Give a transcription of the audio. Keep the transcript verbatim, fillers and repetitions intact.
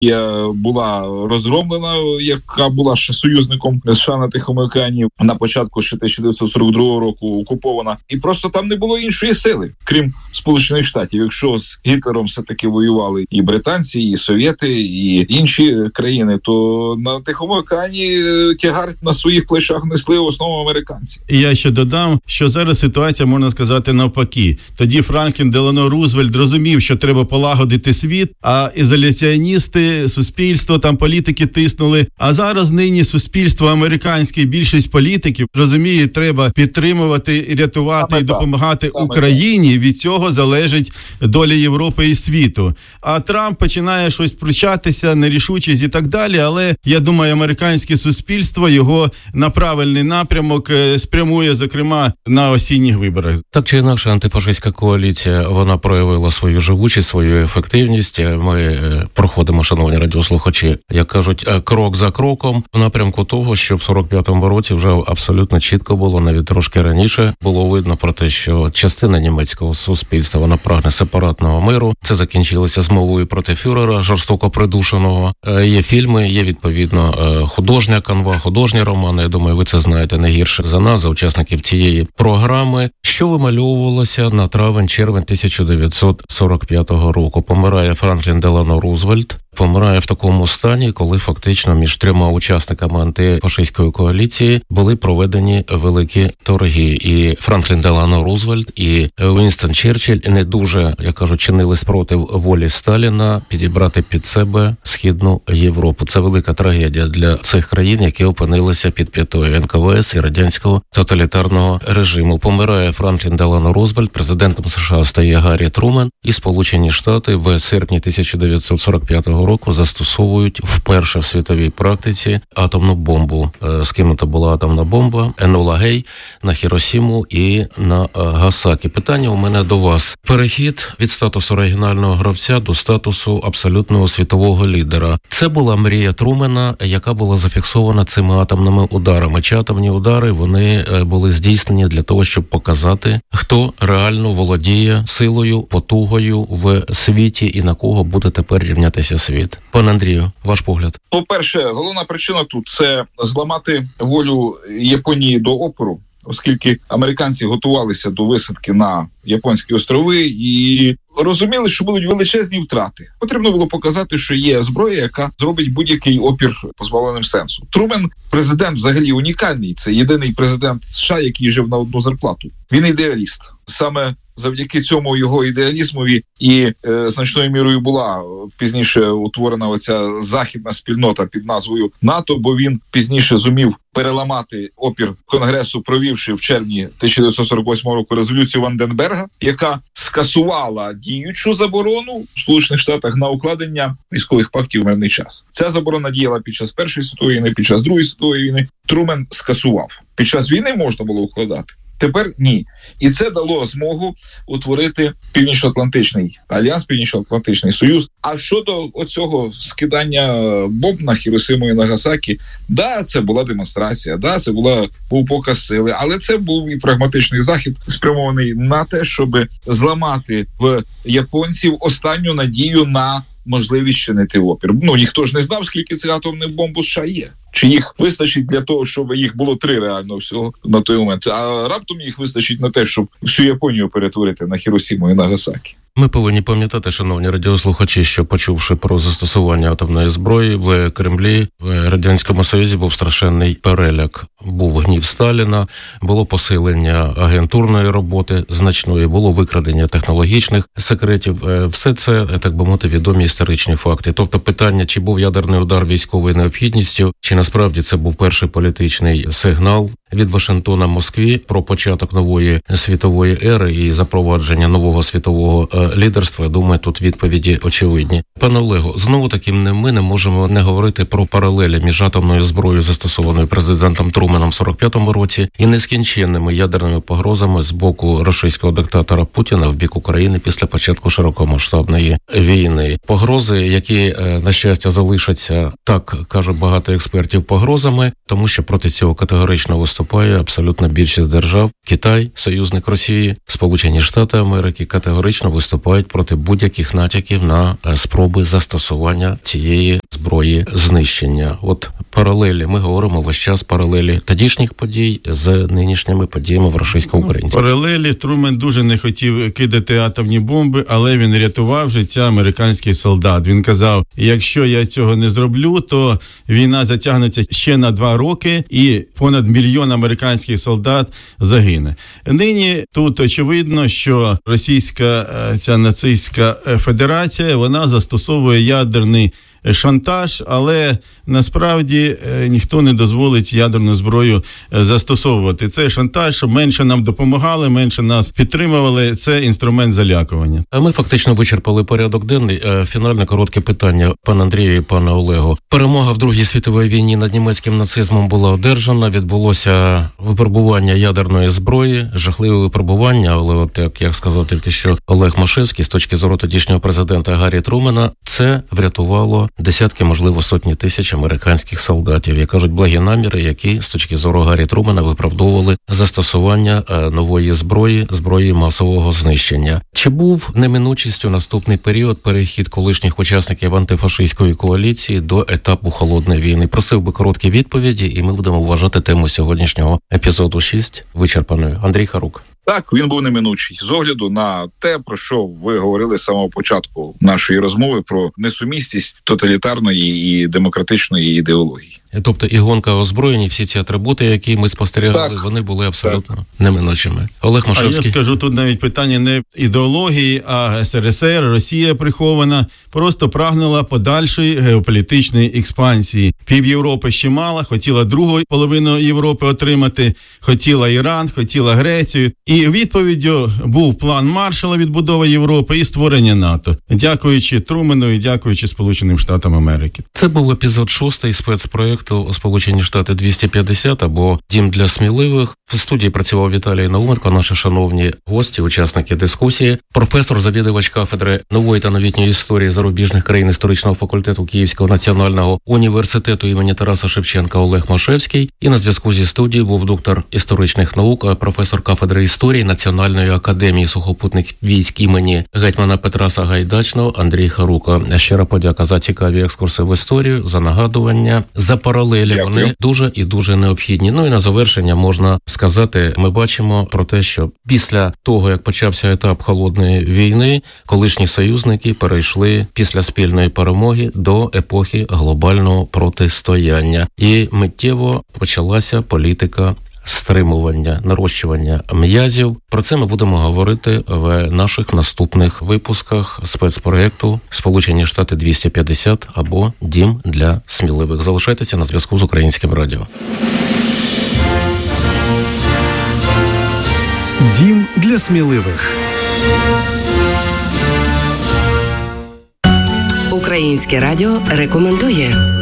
була розгромлена, яка була ще союзником США на Тихому океані на початку ще тисяча дев'ятсот сорок другого року окупована. І просто там не було іншої сили, крім Сполучених Штатів. Якщо з Гітлером все-таки воювали і британці, і совєти, і інші країни, то на Тихому океані тягар на своїх плечах несли в основному американці. І я ще додам, що зараз ситуація, можна сказати, навпаки. Тоді Франклін Делано Рузвельт розумів, що треба полагодити світ, а ізоляціоністи, суспільство, там політики тиснули. А зараз нині суспільство американське, більшість політиків розуміє, треба підтримувати, і рятувати, Саме і допомагати так. Україні. Від цього залежить доля Європи і світу. А Трамп починає щось пручатися, нерішучість і так далі, але я думаю, американське суспільство його на правильний напрямок спрямує, зокрема, на осінніх виборах. Так чи інакше, антифашистська коаліція, вона проявила свою живучість, свою ефективність. Ми проходимо, шановні радіослухачі, як кажуть, крок за кроком в напрямку того, що в сорок п'ятому році вже абсолютно чітко було, навіть трошки раніше, було видно про те, що частина німецького суспільства, вона прагне сепаратного миру. Це закінчилося змовою проти фюрера, жорстоко придушеного. Є фільми, є, відповідно, художня канва, художні романи. Я думаю, ви це знаєте не гірше за нас, за учасників цієї програми. Що вимальовувалося на травень-червень тисяча дев'ятсот сорок п'ятого року? Помирає Франклін Делано Рузвельт. Помирає в такому стані, коли фактично між трьома учасниками антифашистської коаліції були проведені великі торги. І Франклін Делано Рузвельт, і Вінстон Черчилль не дуже, як кажуть, чинили спротив волі Сталіна підібрати під себе Східну Європу. Це велика трагедія для цих країн, які опинилися під п'ятою ен ка ве ес і радянського тоталітарного режиму. Помирає Франклін Делано Рузвельт, президентом США стає Гаррі Трумен, і Сполучені Штати в серпні тисяча дев'ятсот сорок п'ятого року застосовують вперше в світовій практиці атомну бомбу. Скинута була атомна бомба Енола Гей на Хіросіму і на Гасакі. Питання у мене до вас. Перехід від статусу регіонального гравця до статусу абсолютного світового лідера. Це була мрія Трумена, яка була зафіксована цими атомними ударами. Чи атомні удари, вони були здійснені для того, щоб показати, хто реально володіє силою, потугою в світі і на кого буде тепер рівнятися світ. Пан Андрію, ваш погляд. По-перше, головна причина тут – це зламати волю Японії до опору, оскільки американці готувалися до висадки на Японські острови і розуміли, що будуть величезні втрати. Потрібно було показати, що є зброя, яка зробить будь-який опір позбавленим сенсу. Трумен – президент взагалі унікальний. Це єдиний президент США, який жив на одну зарплату. Він ідеаліст. Саме завдяки цьому його ідеалізмові і е, значною мірою була пізніше утворена оця західна спільнота під назвою НАТО, бо він пізніше зумів переламати опір Конгресу, провівши в червні тисяча дев'ятсот сорок восьмого року резолюцію Ванденберга, яка скасувала діючу заборону в Сполучених Штатах на укладення військових пактів в мирний час. Ця заборона діяла під час Першої світової війни, під час Другої світової війни. Трумен скасував. Під час війни можна було укладати. Тепер ні. І це дало змогу утворити Північно-Атлантичний альянс, Північно-Атлантичний союз. А щодо оцього скидання бомб на Хіросиму і Нагасакі, да, це була демонстрація, да, це була, був показ сили, але це був і прагматичний захід, спрямований на те, щоб зламати в японців останню надію на можливість чинити опір. Ну, ніхто ж не знав, скільки цих атомних бомб у США є. Чи їх вистачить для того, щоб їх було три реально всього на той момент, а раптом їх вистачить на те, щоб всю Японію перетворити на Хіросіму і Нагасакі. Ми повинні пам'ятати, шановні радіослухачі, що почувши про застосування атомної зброї в Кремлі, в Радянському Союзі був страшенний переляк. Був гнів Сталіна, було посилення агентурної роботи значної, було викрадення технологічних секретів. Все це, так би мовити, відомі історичні факти. Тобто питання, чи був ядерний удар військовою необхідністю, чи насправді це був перший політичний сигнал від Вашингтона Москві про початок нової світової ери і запровадження нового світового лідерства. Я думаю, тут відповіді очевидні. Пане Олего, знову таки ми не можемо не говорити про паралелі між атомною зброєю, застосованою президентом Труменом в сорок п'ятому році, і нескінченними ядерними погрозами з боку російського диктатора Путіна в бік України після початку широкомасштабної війни. Погрози, які, на щастя, залишаться, так кажуть багато експертів, погрозами, тому що проти цього категорично виступають виступає абсолютно більшість держав. Китай, союзник Росії, Сполучені Штати Америки категорично виступають проти будь-яких натяків на спроби застосування цієї зброї знищення. От паралелі, ми говоримо весь час паралелі тодішніх подій з нинішніми подіями в російсько-українській. Ну, паралелі Трумен дуже не хотів кидати атомні бомби, але він рятував життя американських солдат. Він казав, якщо я цього не зроблю, то війна затягнеться ще на два роки і понад мільйон американських солдат загине. Нині тут очевидно, що російська ця нацистська федерація, вона застосовує ядерний шантаж, але насправді ніхто не дозволить ядерну зброю застосовувати. Це шантаж, щоб менше нам допомагали, менше нас підтримували. Це інструмент залякування. А ми фактично вичерпали порядок денний. Фінальне коротке питання, пан Андрію і пане Олегу. Перемога в Другій світовій війні над німецьким нацизмом була одержана. Відбулося випробування ядерної зброї, жахливе випробування, але от як, як сказав тільки що Олег Машевський, з точки зору тодішнього президента Гаррі Трумена, це врятувало десятки, можливо, сотні тисяч американських солдатів. Як кажуть, благі наміри, які з точки зору Гаррі Трумена виправдовували застосування нової зброї, зброї масового знищення. Чи був неминучістю наступний період перехід колишніх учасників антифашистської коаліції до етапу холодної війни? Просив би короткі відповіді, і ми будемо вважати тему сьогоднішнього епізоду шість вичерпаною. Андрій Харук. Так, він був неминучий. З огляду на те, про що ви говорили з самого початку нашої розмови, про несумісність тоталітарної і демократичної ідеології. Тобто і гонка озброєння, всі ці атрибути, які ми спостерігали, так, вони були абсолютно так. неминучими. Олег Машевський. А я скажу, тут навіть питання не ідеології, а ес ер ес ер, Росія прихована, просто прагнула подальшої геополітичної експансії. Пів Європи ще мала, хотіла другу половину Європи отримати, хотіла Іран, хотіла Грецію. І відповіддю був план Маршалла, відбудова Європи і створення НАТО. Дякуючи Трумену і дякуючи Сполученим Штатам Америки. Це був епізод шостий спецпроєкту «Сполучені Штати двісті п'ятдесят» або «Дім для сміливих». В студії працював Віталій Науменко, наші шановні гості, учасники дискусії. Професор, завідувач кафедри нової та новітньої історії зарубіжних країн історичного факультету Київського національного університету імені Тараса Шевченка Олег Машевський. І на зв'язку зі студією був доктор історичних наук, професор кафедри історії Національної академії сухопутних військ імені гетьмана Петра Сагайдачного Андрій Харука. Щира подяка за цікаві екскурси в історію, за нагадування, за паралелі. Дякую. Вони дуже і дуже необхідні. Ну і на завершення можна сказати, ми бачимо про те, що після того, як почався етап холодної війни, колишні союзники перейшли після спільної перемоги до епохи глобального протистояння. І миттєво почалася політика стримування, нарощування м'язів. Про це ми будемо говорити в наших наступних випусках спецпроєкту «Сполучені Штати двісті п'ятдесят» або «Дім для сміливих». Залишайтеся на зв'язку з Українським радіо. Дім для сміливих. Українське радіо рекомендує.